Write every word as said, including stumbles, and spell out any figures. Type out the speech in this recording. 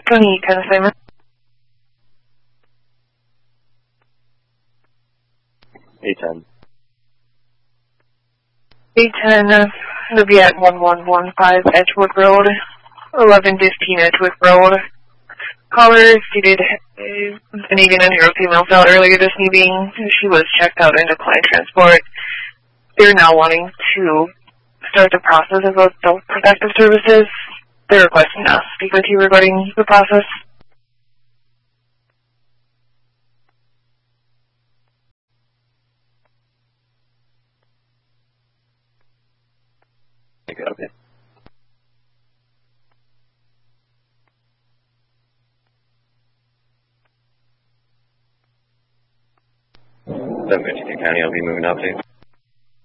County, ten assignment. A ten. A ten, uh, it'll be at one one one five Edgewood Road, eleven fifteen Edgewood Road. Caller stated uh, an even and hero female fell earlier this evening. She was checked out into client transport. They're now wanting to start the process of adult protective services. They're requesting us to speak with you regarding the process. Okay. San Francisco County, I'll be moving out to.